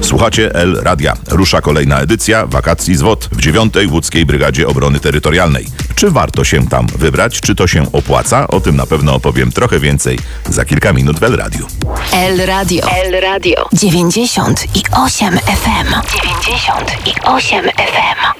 Słuchacie L Radia. Rusza kolejna edycja wakacji z WOT w 9. Łódzkiej Brygadzie Obrony Terytorialnej. Czy warto się tam wybrać? Czy to się opłaca? O tym na pewno opowiem trochę więcej za kilka minut w L Radiu. L Radio. 98 FM. 98 FM.